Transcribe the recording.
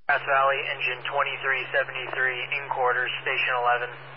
Grass Valley, engine 2373, in quarters, station 11.